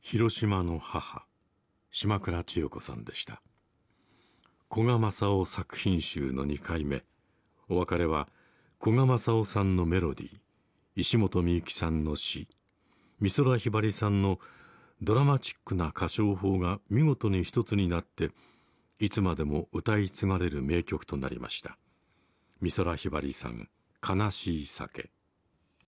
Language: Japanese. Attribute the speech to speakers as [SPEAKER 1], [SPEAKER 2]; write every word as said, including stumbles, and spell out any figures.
[SPEAKER 1] 広島の母、島倉千代子さんでした。古賀正夫作品集のにかいめ、お別れは古賀正夫さんのメロディー、石本美由紀さんの詩、美空ひばりさんのドラマチックな歌唱法が見事に一つになって、いつまでも歌い継がれる名曲となりました。美空ひばりさん、悲しい酒。